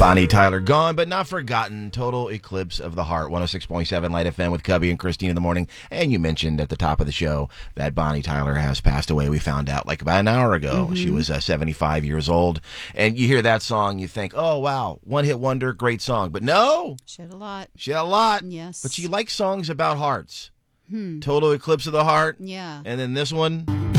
Bonnie Tyler, gone but not forgotten. Total eclipse of the heart. 106.7 Light FM with Cubby and Christine in the morning. And you mentioned at the top of the show that Bonnie Tyler has passed away. We found out like about an hour ago. She was 75 years old. And you hear that song, you think, oh, wow, one-hit wonder, great song. But no. She had a lot. She had a lot. Yes. But she likes songs about hearts. Total eclipse of the heart. Yeah. And then this one.